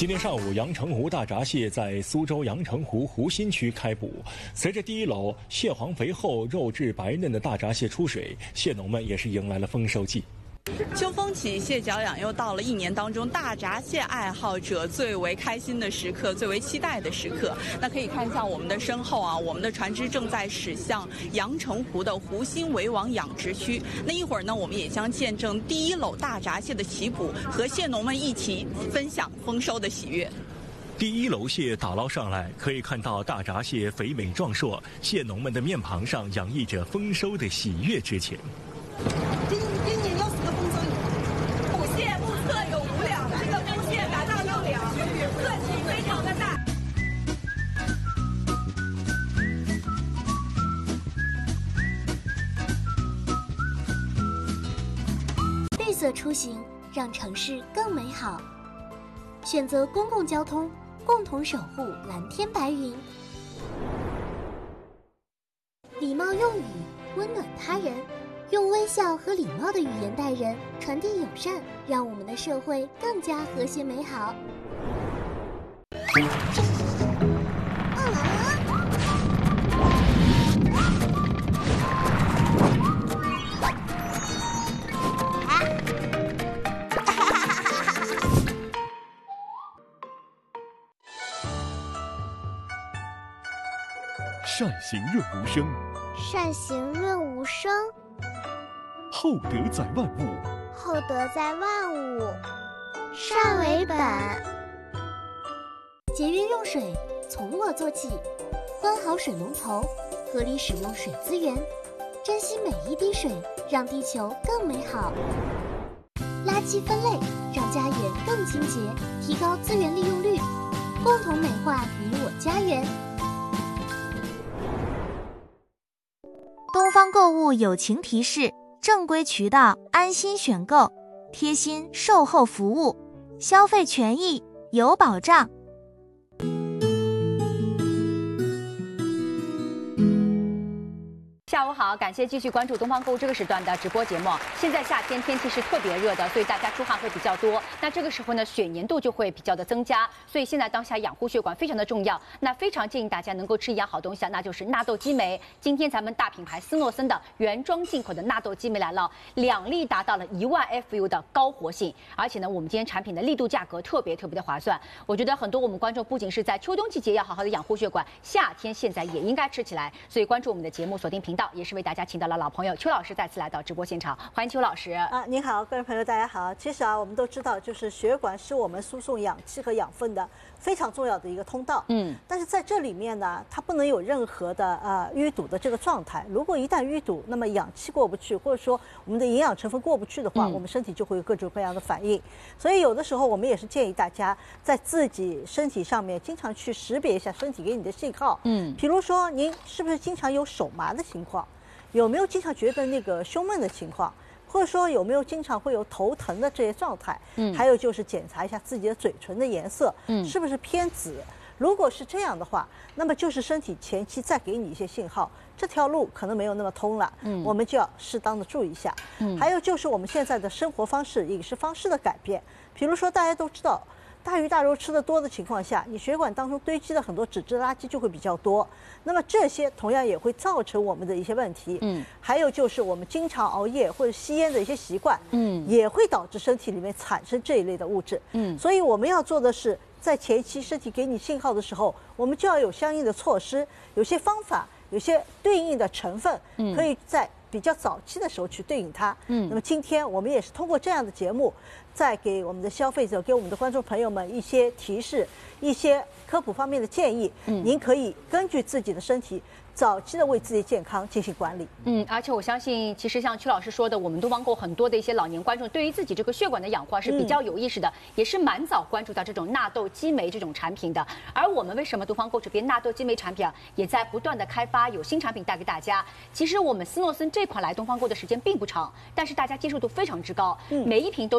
今天上午，阳澄湖大闸蟹在苏州阳澄湖湖心区开捕。随着第一篓蟹黄肥厚、肉质白嫩的大闸蟹出水，蟹农们也是迎来了丰收季。 秋风起，蟹脚痒，又到了一年当中大闸蟹爱好者最为开心的时刻，最为期待的时刻。那可以看一下我们的身后啊，我们的船只正在驶向阳澄湖的湖心围网养殖区。那一会儿呢，我们也将见证第一篓大闸蟹的起捕，和蟹农们一起分享丰收的喜悦。 第一篓蟹打捞上来，可以看到大闸蟹肥美壮硕，蟹农们的面庞上洋溢着丰收的喜悦之情。 今年又是个丰收年，捕蟹目测有5两，这个公蟹达到6两，个体非常的大。 绿色出行让城市更美好，选择公共交通，共同守护蓝天白云。礼貌用语，温暖他人。用微笑和礼貌的语言待人，传递友善，让我们的社会更加和谐美好。 善行润无声， 善行润无声。 厚德载万物， 厚德载万物，善为本。 节约用水，从我做起，关好水龙头，合理使用水资源，珍惜每一滴水，让地球更美好。垃圾分类，让家园更清洁，提高资源利用率，共同美化你我家园。 东方购物友情提示：正规渠道，安心选购，贴心售后服务，消费权益有保障。 下午好，感谢继续关注东方购物这个时段的直播节目。现在夏天天气是特别热的，所以大家出汗会比较多。那这个时候呢，血粘度就会比较的增加，所以现在当下养护血管非常的重要。那非常建议大家能够吃一样好东西啊，那就是纳豆激酶。今天咱们大品牌斯诺森的原装进口的纳豆激酶来了，2粒达到了1万 FU 的高活性，而且呢，我们今天产品的力度价格特别的划算。我觉得很多我们观众不仅是在秋冬季节要好好的养护血管，夏天现在也应该吃起来。所以关注我们的节目，锁定频道。也是为大家请到了老朋友邱老师再次来到直播现场，欢迎邱老师啊！您好，各位朋友，大家好。其实啊，我们都知道，就是血管是我们输送氧气和养分的非常重要的一个通道。但是在这里面呢，它不能有任何的淤堵的这个状态。如果一旦淤堵，那么氧气过不去，或者说我们的营养成分过不去的话，我们身体就会有各种各样的反应。所以有的时候我们也是建议大家在自己身体上面经常去识别一下身体给你的信号。比如说您是不是经常有手麻的情况？有没有经常觉得那个胸闷的情况，或者说有没有经常会有头疼的这些状态？还有就是检查一下自己的嘴唇的颜色，是不是偏紫？如果是这样的话，那么就是身体前期再给你一些信号，这条路可能没有那么通了，我们就要适当的注意一下。还有就是我们现在的生活方式、饮食方式的改变，比如说大家都知道。大鱼大肉吃得多的情况下，你血管当中堆积的很多脂质垃圾就会比较多，那么这些同样也会造成我们的一些问题。还有就是我们经常熬夜或者吸烟的一些习惯，也会导致身体里面产生这一类的物质。所以我们要做的是，在前期身体给你信号的时候，我们就要有相应的措施，有些方法，有些对应的成分，可以在比较早期的时候去对应它。那么今天我们也是通过这样的节目，再给我们的消费者、给我们的观众朋友们一些提示、一些科普方面的建议。您可以根据自己的身体，早期的为自己健康进行管理。 而且我相信，其实像邱老师说的，我们东方购很多的一些老年观众，对于自己这个血管的养护是比较有意识的，也是蛮早关注到这种纳豆激酶这种产品的。而我们为什么东方购这边纳豆激酶产品也在不断的开发，有新产品带给大家。其实我们斯诺森这款来东方购的时间并不长，但是大家接受度非常之高，每一瓶都是原装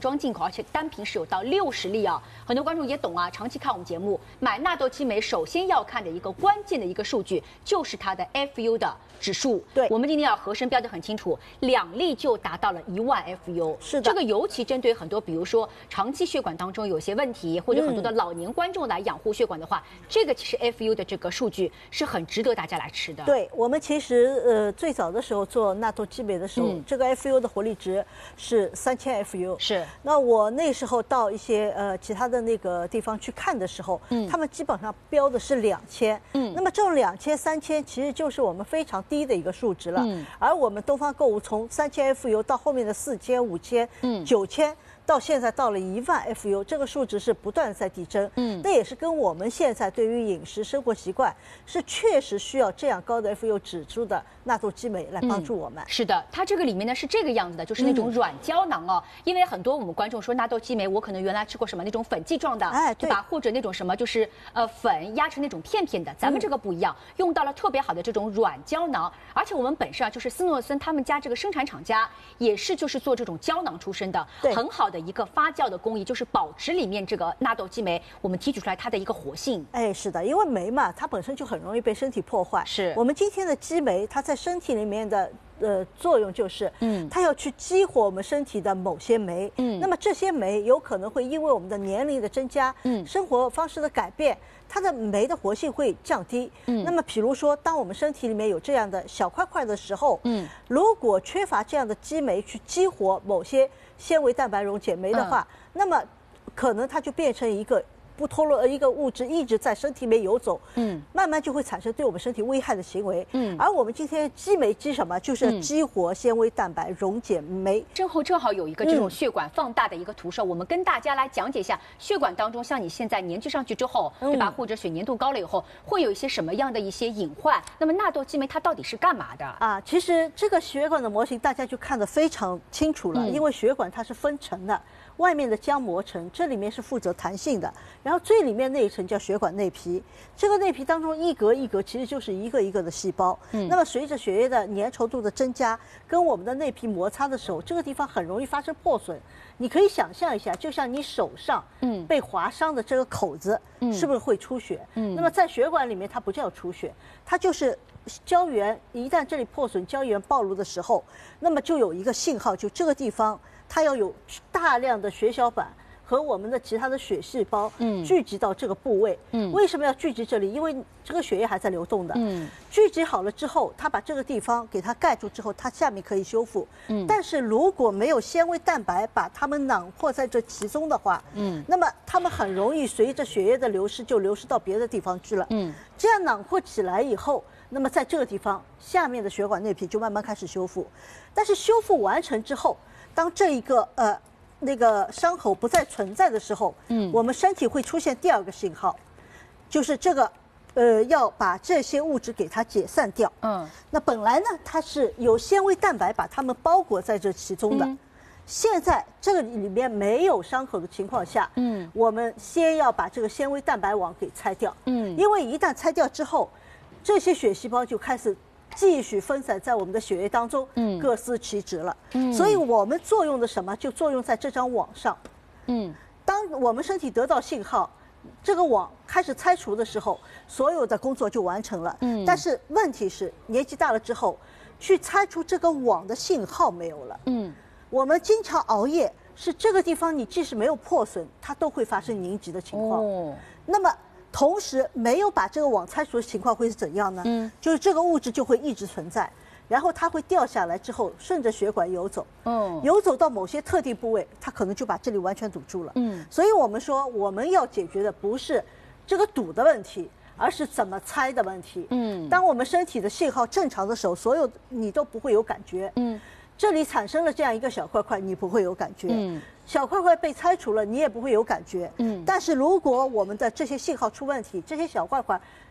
装进口，而且单瓶是有到60粒啊。很多观众也懂啊，长期看我们节目，买纳豆激酶首先要看的一个关键的一个数据就是它的 FU 的指数。 对， 我们今天要和声标得很清楚，2粒就达到了1万 FU。 是的， 这个尤其针对很多，比如说长期血管当中有些问题，或者很多的老年观众来养护血管的话，这个其实 FU 的这个数据是很值得大家来吃的。 对，我们其实最早的时候做纳豆激酶的时候，这个 FU 的活力值是3000 FU。 是。 那我那时候到一些其他的那个地方去看的时候，他们基本上标的是2000。那么这种2000、3000其实就是我们非常低的一个数值了。而我们东方购物从3000 FU 到后面的4000、5000、9000。到现在到了1万 FU， 这个数值是不断在递增。那也是跟我们现在对于饮食生活习惯是确实需要这样高的 FU 指数的纳豆激酶来帮助我们。 是的，它这个里面呢是这个样子的，就是那种软胶囊哦。因为很多我们观众说纳豆激酶，我可能原来吃过什么那种粉剂状的，对吧？或者那种什么就是粉压成那种片片的，咱们这个不一样，用到了特别好的这种软胶囊。而且我们本身啊，就是斯诺森他们家这个生产厂家也是就是做这种胶囊出身的，很好的一个发酵的工艺，就是保持里面这个纳豆激酶我们提取出来它的一个活性。 哎，是的，因为酶嘛，它本身就很容易被身体破坏。 是我们今天的激酶，它在身体里面的作用就是，它要去激活我们身体的某些酶。那么这些酶有可能会因为我们的年龄的增加，生活方式的改变，它的酶的活性会降低。那么比如说，当我们身体里面有这样的小块块的时候，如果缺乏这样的激酶去激活某些纤维蛋白溶解酶的话，那么可能它就变成一个不脱落一个物质一直在身体里面游走，慢慢就会产生对我们身体危害的行为。而我们今天激酶激什么？就是激活纤维蛋白溶解酶。 身后正好有一个这种血管放大的一个图示，我们跟大家来讲解一下血管当中，像你现在年纪上去之后，对吧？或者血粘度高了以后，会有一些什么样的一些隐患？那么纳豆激酶它到底是干嘛的啊？ 其实这个血管的模型大家就看得非常清楚了，因为血管它是分层的。外面的浆膜层，这里面是负责弹性的，然后最里面那一层叫血管内皮。这个内皮当中一格一格其实就是一个一个的细胞。那么随着血液的粘稠度的增加，跟我们的内皮摩擦的时候，这个地方很容易发生破损。你可以想象一下，就像你手上被划伤的这个口子，是不是会出血？那么在血管里面，它不叫出血，它就是胶原一旦这里破损，胶原暴露的时候，那么就有一个信号，就这个地方。它要有大量的血小板和我们的其他的血细胞聚集到这个部位。为什么要聚集这里？因为这个血液还在流动的。聚集好了之后，它把这个地方给它盖住之后，它下面可以修复。但是如果没有纤维蛋白把它们囊括在这其中的话，那么它们很容易随着血液的流失就流失到别的地方去了。这样囊括起来以后，那么在这个地方下面的血管内皮就慢慢开始修复。但是修复完成之后，当这一个那个伤口不再存在的时候，我们身体会出现第二个信号，就是这个要把这些物质给它解散掉。那本来呢，它是有纤维蛋白把它们包裹在这其中的。现在这个里面没有伤口的情况下，我们先要把这个纤维蛋白网给拆掉。因为一旦拆掉之后，这些血细胞就开始继续分散在我们的血液当中，各司其职了。所以我们作用的什么？就作用在这张网上。当我们身体得到信号，这个网开始拆除的时候，所有的工作就完成了。但是问题是，年纪大了之后，去拆除这个网的信号没有了。我们经常熬夜，是这个地方你即使没有破损，它都会发生凝集的情况。那么同时没有把这个网拆除的情况会是怎样呢？就是这个物质就会一直存在，然后它会掉下来之后顺着血管游走，游走到某些特定部位，它可能就把这里完全堵住了。所以我们说我们要解决的不是这个堵的问题，而是怎么拆的问题。当我们身体的信号正常的时候，所有你都不会有感觉。这里产生了这样一个小块块，你不会有感觉。小块块被拆除了，你也不会有感觉。但是如果我们的这些信号出问题，这些小块块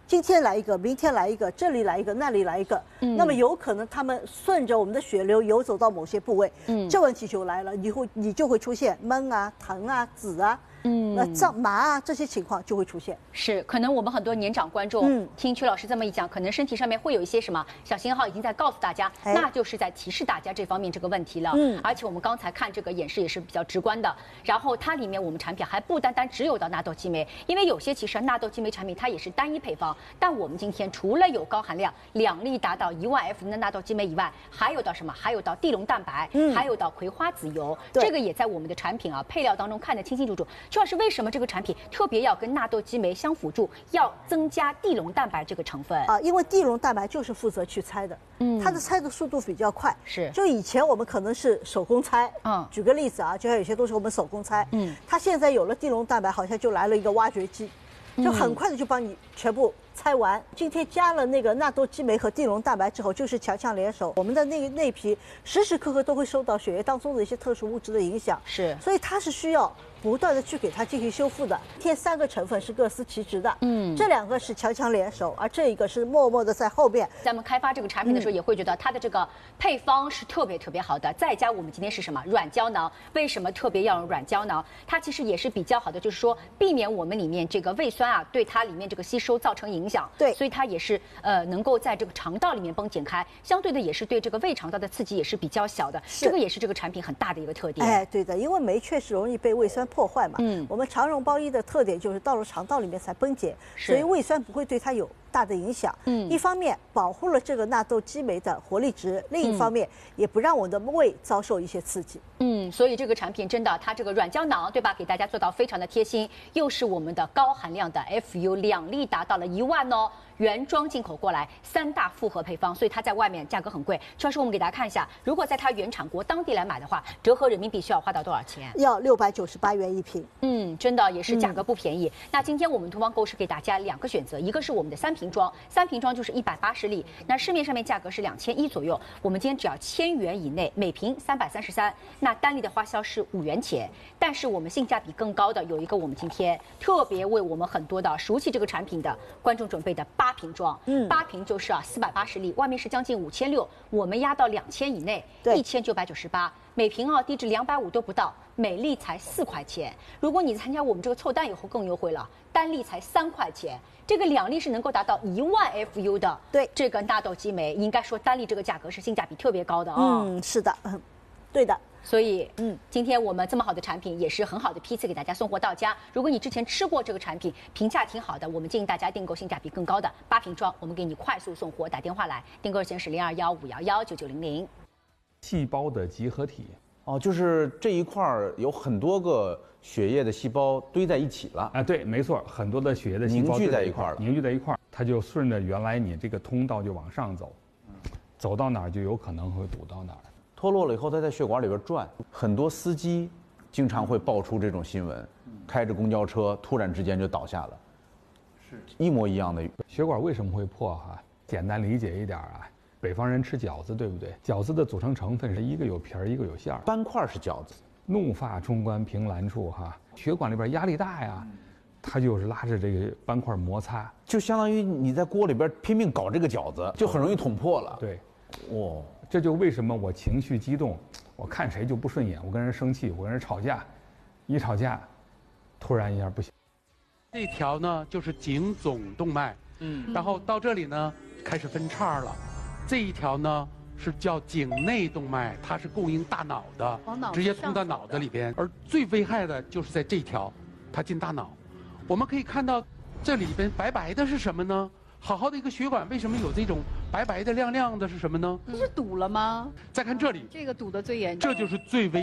今天来一个，明天来一个，这里来一个，那里来一个，那么有可能他们顺着我们的血流游走到某些部位，这问题就来了，你就会出现闷啊、疼啊、紫啊。胀麻啊，这些情况就会出现。 是，可能我们很多年长观众，听曲老师这么一讲，可能身体上面会有一些什么小信号已经在告诉大家，那就是在提示大家这方面这个问题了。而且我们刚才看这个演示也是比较直观的。然后它里面我们产品还不单单只有到纳豆激酶，因为有些其实纳豆激酶产品它也是单一配方，但我们今天除了有高含量2粒达到1万 F 的纳豆激酶以外，还有到什么？还有到地龙蛋白，还有到葵花籽油，这个也在我们的产品啊配料当中看得清清楚楚。曲老师，为什么这个产品特别要跟纳豆激酶相辅助，要增加地龙蛋白这个成分啊？因为地龙蛋白就是负责去拆的，它的拆的速度比较快。 是， 就以前我们可能是手工拆，举个例子啊，就像有些东西我们手工拆，它现在有了地龙蛋白，好像就来了一个挖掘机，就很快的就帮你全部拆完。今天加了那个纳豆激酶和地龙蛋白之后，就是强强联手，我们的内皮时时刻刻都会受到血液当中的一些特殊物质的影响， 是， 所以它是需要不断的去给它进行修复的。这3个成分是各司其职的，这2个是强强联手，而这一个是默默的在后边。 咱们开发这个产品的时候，也会觉得它的这个配方是特别特别好的。再加我们今天是什么软胶囊？为什么特别要用软胶囊？它其实也是比较好的，就是说避免我们里面这个胃酸啊对它里面这个吸收造成影响。 对， 所以它也是能够在这个肠道里面崩解开，相对的也是对这个胃肠道的刺激也是比较小的。这个也是这个产品很大的一个特点。 哎，对的，因为酶确实容易被胃酸破坏嘛。我们肠溶胞1的特点就是到了肠道里面才崩解，所以胃酸不会对它有大的影响。一方面保护了这个纳豆激酶的活力值，另一方面也不让我的胃遭受一些刺激。 所以这个产品真的，它这个软胶囊，对吧？给大家做到非常的贴心，又是我们的高含量的 FU 2粒达到了1万哦。原装进口过来3大复合配方，所以它在外面价格很贵。曲老师，我们给大家看一下，如果在它原产国当地来买的话，折合人民币需要花到多少钱？ 要698元1瓶。 真的也是价格不便宜。那今天我们东方购是给大家2个选择，一个是我们的3瓶装，3瓶装就是180粒，那市面上面价格是2100左右，我们今天只要1000元以内，每瓶333，那单粒的花销是5元钱。但是我们性价比更高的有一个，我们今天特别为我们很多的熟悉这个产品的观众准备的8瓶装，8瓶就是480粒，外面是将近5600，我们压到2000以内，1998，每瓶低至250都不到，每粒才4块钱。如果你参加我们这个凑单以后更优惠了，单粒才3块钱，这个2粒是能够达到1万 FU 的。 对， 这个纳豆激酶应该说单粒这个价格是性价比特别高的啊。 是的，对的。 所以，今天我们这么好的产品也是很好的批次给大家送货到家。如果你之前吃过这个产品，评价挺好的，我们建议大家订购性价比更高的8瓶装，我们给你快速送货。打电话来，订购热线是0215119900。 细胞的集合体， 就是这一块儿有很多个血液的细胞堆在一起了啊，对，没错，很多的血液的细胞凝聚在一块儿了， 凝聚在一块儿，它就顺着原来你这个通道就往上走，走到哪儿就有可能会堵到哪儿。 脱落了以后，它在血管里边转。很多司机经常会爆出这种新闻，开着公交车突然之间就倒下了，是一模一样的。 血管为什么会破简单理解一点啊，北方人吃饺子，对不对？饺子的组成成分是一个有皮儿，一个有馅儿。 斑块是饺子。 怒发冲冠凭栏处血管里边压力大呀，它就是拉着这个斑块摩擦， 就相当于你在锅里边拼命搞这个饺子，就很容易捅破了。 对，这就为什么我情绪激动，我看谁就不顺眼，我跟人生气，我跟人吵架，一吵架，突然一下不行。 这条呢就是颈总动脉，然后到这里呢开始分叉了。这一条呢是叫颈内动脉，它是供应大脑的，直接通到脑子里边。而最危害的就是在这条，它进大脑。我们可以看到这里边白白的是什么呢？好好的一个血管，为什么有这种白白的亮亮的是什么呢？ 这是堵了吗？ 再看这里， 这个堵得最严重， 这就是最危